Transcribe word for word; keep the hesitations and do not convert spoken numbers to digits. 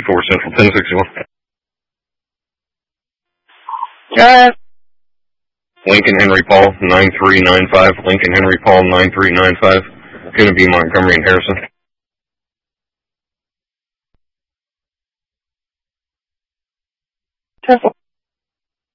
four Central, ten sixty-one. Uh, Lincoln Henry Paul, nine three nine five. Lincoln Henry Paul, nine three nine five. Going to be Montgomery and Harrison. ten four.